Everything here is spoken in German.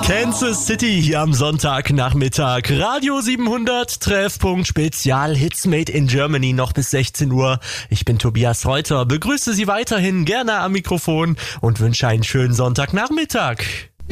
Kansas City hier am Sonntagnachmittag. Radio 700, Treffpunkt Spezial, Hits made in Germany noch bis 16 Uhr. Ich bin Tobias Reuter, begrüße Sie weiterhin gerne am Mikrofon und wünsche einen schönen Sonntagnachmittag.